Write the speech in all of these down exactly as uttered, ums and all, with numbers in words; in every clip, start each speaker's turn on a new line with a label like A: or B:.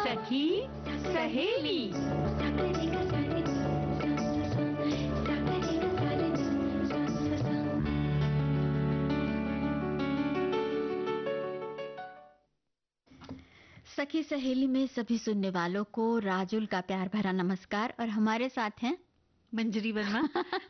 A: सखी सहेली।
B: सखी सहेली में सभी सुनने वालों को राजुल का प्यार भरा नमस्कार। और हमारे साथ हैं
A: मंजरी वर्मा।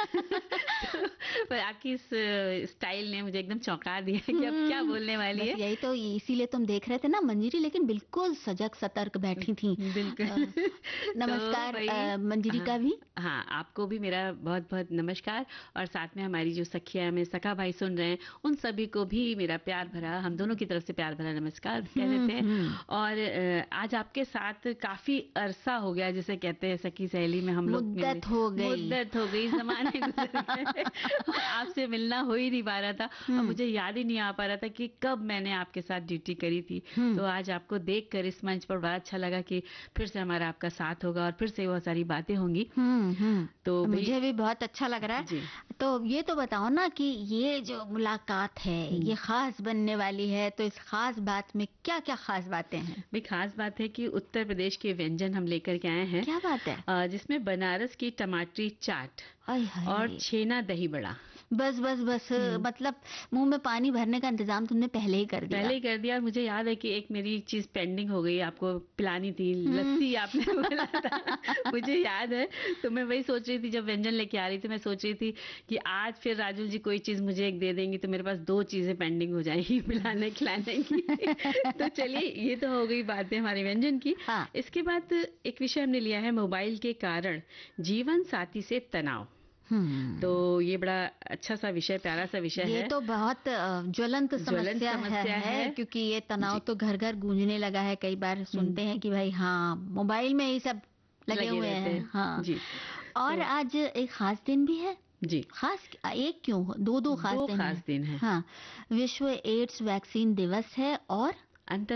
A: पर आपकी इस स्टाइल ने मुझे एकदम चौंका दिया कि अब क्या बोलने वाली है।
B: यही तो, इसीलिए तुम देख रहे थे ना मंजरी, लेकिन बिल्कुल सजग सतर्क बैठी थी।
A: बिल्कुल।
B: नमस्कार
A: तो
B: मंजरी का भी।
A: हाँ, आपको भी मेरा बहुत बहुत नमस्कार। और साथ में हमारी जो सखिया में सखा भाई सुन रहे हैं, उन सभी को भी मेरा प्यार भरा, हम दोनों की तरफ से प्यार भरा नमस्कार कह देते हैं। और आज आपके साथ काफी अरसा हो गया, जिसे कहते हैं सखी सहेली में हम लोग
B: मुद्दत हो गई
A: मुद्दत हो गई जमाने गुजर गए। आपसे मिलना हो ही नहीं पा रहा था और मुझे याद ही नहीं आ पा रहा था कि कब मैंने आपके साथ ड्यूटी करी थी। तो आज आपको देखकर इस मंच पर बड़ा अच्छा लगा कि फिर से हमारा आपका साथ होगा और फिर से बहुत सारी बातें होंगी।
B: तो मुझे भी बहुत अच्छा लग रहा है। तो ये तो बताओ ना कि ये जो मुलाकात है ये खास बनने वाली है, तो इस खास बात में क्या क्या खास बातें हैं?
A: भाई खास बात है कि उत्तर प्रदेश के व्यंजन हम लेकर के आए हैं।
B: क्या बात है?
A: जिसमें बनारस की टमाटरी चाट और छेना दही बड़ा।
B: बस बस बस मतलब मुंह में पानी भरने का इंतजाम तुमने पहले ही कर दिया।
A: पहले ही कर दिया। और मुझे याद है कि एक मेरी चीज पेंडिंग हो गई, आपको पिलानी थी, लस्सी आपने बोला था। मुझे याद है। तो मैं वही सोच रही थी, जब व्यंजन लेके आ रही थी मैं सोच रही थी कि आज फिर राजुल जी कोई चीज मुझे एक दे देंगी तो मेरे पास दो चीजें पेंडिंग हो जाएंगी पिलाने खिलाने की। तो चलिए, ये तो हो गई बातें हमारे व्यंजन की।
B: हाँ।
A: इसके बाद एक विषय हमने लिया है, मोबाइल के कारण जीवन साथी से तनाव। तो ये बड़ा अच्छा सा विषय, प्यारा सा विषय है।
B: ये तो बहुत ज्वलंत समस्या, समस्या है, है क्योंकि ये तनाव तो घर घर गूंजने लगा है। कई बार सुनते हैं कि भाई हाँ मोबाइल में ही सब लगे, लगे हुए हैं। हाँ जी। और तो, आज एक खास दिन भी है
A: जी।
B: खास एक क्यों, दो दो खास
A: दो
B: दिन
A: खास दिन है।
B: हाँ, विश्व एड्स वैक्सीन दिवस है और